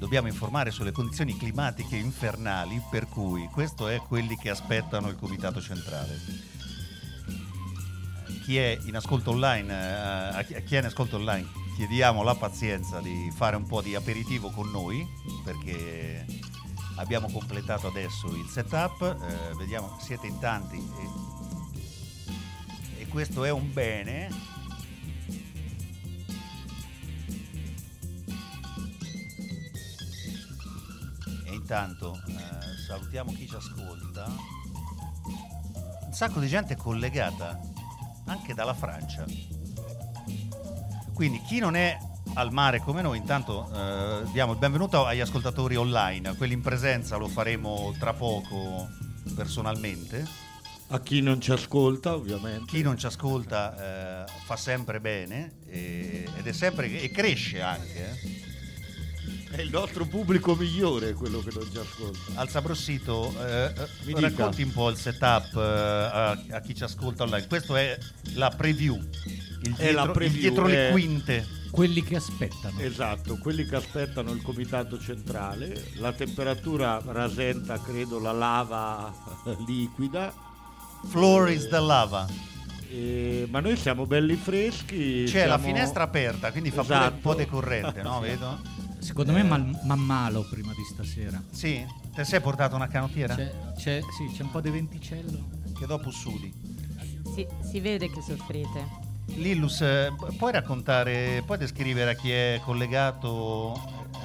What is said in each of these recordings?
dobbiamo informare sulle condizioni climatiche infernali, per cui questo è quelli che aspettano il Comitato Centrale. Chi è in ascolto online, a chi è in ascolto online chiediamo la pazienza di fare un po' di aperitivo con noi, perché abbiamo completato adesso il setup, vediamo, siete in tanti e questo è un bene. Intanto salutiamo chi ci ascolta. Un sacco di gente collegata anche dalla Francia, quindi chi non è al mare come noi, intanto diamo il benvenuto agli ascoltatori online. Quelli in presenza lo faremo tra poco personalmente. A chi non ci ascolta, ovviamente. Chi non ci ascolta fa sempre bene ed è sempre e cresce anche. È il nostro pubblico migliore quello che non ci ascolta. Al Sabrossito, racconti un po' il setup a chi ci ascolta online. Questo è la preview, il dietro le quinte. Quelli che aspettano. Esatto, quelli che aspettano il Comitato Centrale. La temperatura rasenta, credo, la lava liquida. Floor is the lava. Ma noi siamo belli freschi. C'è la finestra aperta, quindi fa pure un po' di corrente, no? Vedo? Secondo me malo prima di stasera. Sì? Te sei portato una canottiera? C'è un po' di venticello. Che dopo sudi. Si vede che soffrite. Lillus, puoi raccontare, puoi descrivere a chi è collegato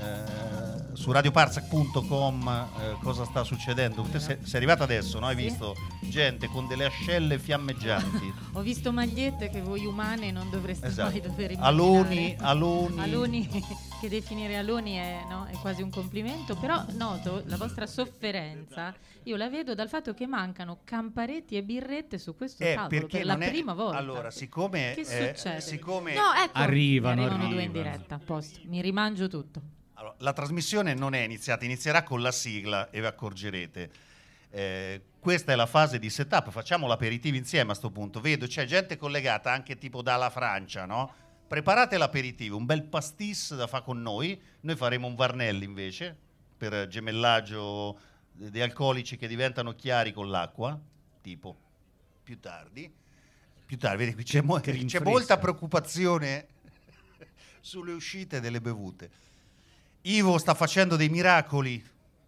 su radioparsec.com cosa sta succedendo? Te sei arrivata adesso, no? Hai visto gente con delle ascelle fiammeggianti. Ho visto magliette che voi umane non dovreste mai dover immaginare. Aloni, che definire aloni è quasi un complimento, però noto la vostra sofferenza, io la vedo dal fatto che mancano camparetti e birrette su questo tavolo per la prima volta. Allora, siccome che succede? No, ecco, arrivano due in diretta, a posto, mi rimangio tutto. Allora, la trasmissione non è iniziata, inizierà con la sigla e vi accorgerete. Questa è la fase di setup, facciamo l'aperitivo insieme a sto punto. Vedo c'è gente collegata anche tipo dalla Francia, no? Preparate l'aperitivo, un bel pastis da fa con noi faremo un Varnelli invece per gemellaggio di alcolici che diventano chiari con l'acqua, tipo più tardi, vedi qui c'è molta preoccupazione sulle uscite delle bevute. Ivo sta facendo dei miracoli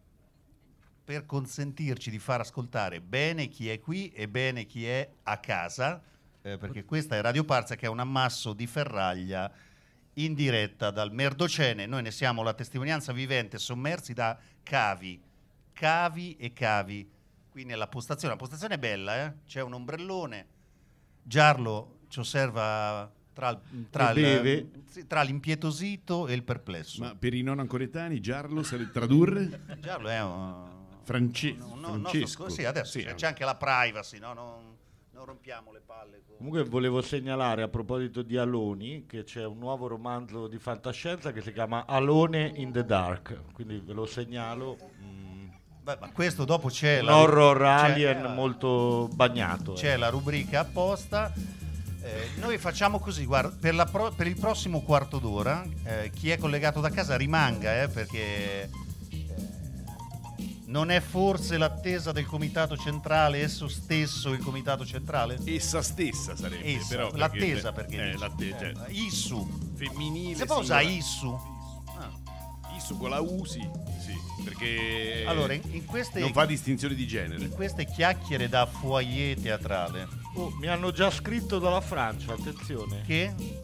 per consentirci di far ascoltare bene chi è qui e bene chi è a casa, perché questa è Radio Parsec, che è un ammasso di ferraglia in diretta dal Merdocene. Noi ne siamo la testimonianza vivente, sommersi da cavi e cavi qui nella postazione. La postazione è bella, c'è un ombrellone. Giarlo ci osserva tra l'impietosito e il perplesso. Ma per i non ancoretani Giarlo sarebbe tradurre? Giarlo è un Francesco. Sì, adesso c'è anche la privacy, no? Non rompiamo le palle. Comunque volevo segnalare, a proposito di Aloni, che c'è un nuovo romanzo di fantascienza che si chiama Alone in the Dark, quindi ve lo segnalo. Ma questo dopo c'è un horror alien molto bagnato. C'è la rubrica apposta. Noi facciamo così, guarda, per il prossimo quarto d'ora chi è collegato da casa rimanga, perché non è forse l'attesa del Comitato Centrale, esso stesso il Comitato Centrale? Essa stessa sarebbe, però l'attesa perché Issu femminile. Se può usare Issu. Issu con la usi, sì, perché allora in queste non fa distinzione di genere. In queste chiacchiere da foyer teatrale. Mi hanno già scritto dalla Francia, attenzione. Che?